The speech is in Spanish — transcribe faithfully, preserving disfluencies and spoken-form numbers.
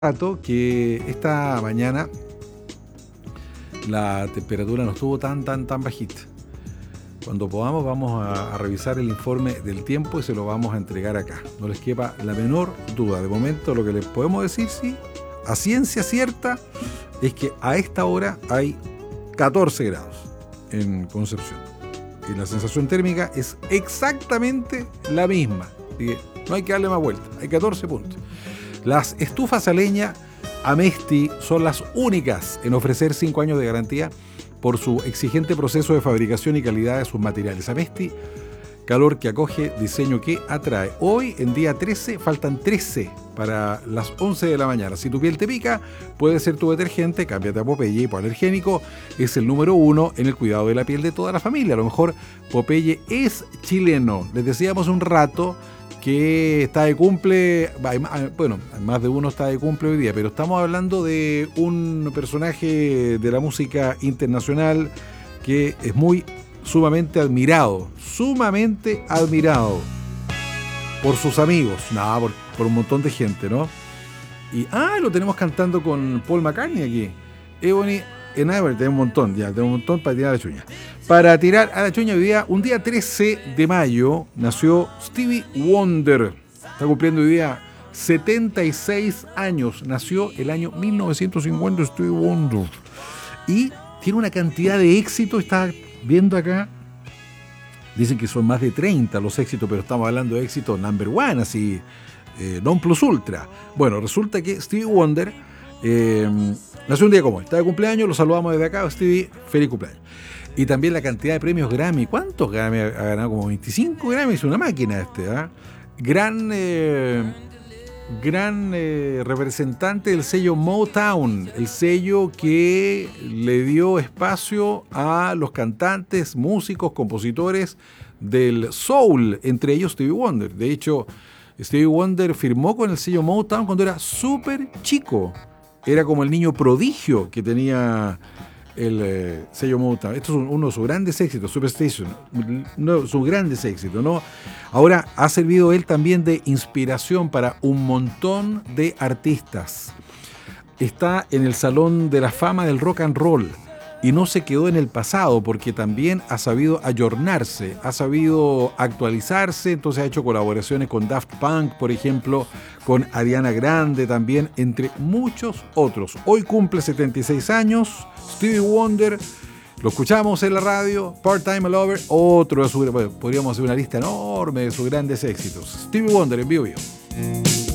Rato que esta mañana la temperatura no estuvo tan, tan, tan bajita. Cuando podamos vamos a, a revisar el informe del tiempo y se lo vamos a entregar acá. No les quepa la menor duda. De momento lo que les podemos decir, sí, a ciencia cierta, es que a esta hora hay catorce grados en Concepción. Y la sensación térmica es exactamente la misma. Así que no hay que darle más vuelta. Hay catorce puntos. Las estufas a leña Amesti son las únicas en ofrecer cinco años de garantía por su exigente proceso de fabricación y calidad de sus materiales. Amesti, calor que acoge, diseño que atrae. Hoy, en día trece, faltan trece para las once de la mañana. Si tu piel te pica, puede ser tu detergente. Cámbiate a Popeye. Hipoalergénico es el número uno en el cuidado de la piel de toda la familia. A lo mejor Popeye es chileno. Les decíamos un rato que está de cumple, bueno, más de uno está de cumple hoy día, pero estamos hablando de un personaje de la música internacional que es muy sumamente admirado, sumamente admirado por sus amigos, nada, por, por un montón de gente, ¿no? Y, ah, lo tenemos cantando con Paul McCartney aquí, Ebony and Ivory, tenemos un montón, ya, tenemos un montón para tirar a la chuña. Para tirar a la chuña hoy día, un día trece de mayo, nació Stevie Wonder. Está cumpliendo hoy día setenta y seis años. Nació el año mil novecientos cincuenta Stevie Wonder. Y tiene una cantidad de éxitos, está viendo acá. Dicen que son más de treinta los éxitos, pero estamos hablando de éxitos number one, así, eh, non plus ultra. Bueno, resulta que Stevie Wonder eh, nació un día como hoy. Está de cumpleaños, lo saludamos desde acá. Stevie, feliz cumpleaños. Y también la cantidad de premios Grammy. ¿Cuántos Grammy ha ganado? Como veinticinco Grammy. Es una máquina este, ¿eh? Gran, eh, gran eh, representante del sello Motown. El sello que le dio espacio a los cantantes, músicos, compositores del soul. Entre ellos Stevie Wonder. De hecho, Stevie Wonder firmó con el sello Motown cuando era súper chico. Era como el niño prodigio que tenía el eh, sello Motown. Esto es uno de sus grandes éxitos, Superstation, no, sus grandes éxitos, ¿no? Ahora ha servido él también de inspiración para un montón de artistas. Está en el Salón de la Fama del Rock and Roll y no se quedó en el pasado porque también ha sabido ayornarse, ha sabido actualizarse, entonces ha hecho colaboraciones con Daft Punk, por ejemplo, con Ariana Grande también, entre muchos otros. Hoy cumple setenta y seis años, Stevie Wonder, lo escuchamos en la radio, Part-Time Lover, otro de sus, bueno, podríamos hacer una lista enorme de sus grandes éxitos. Stevie Wonder en vivo.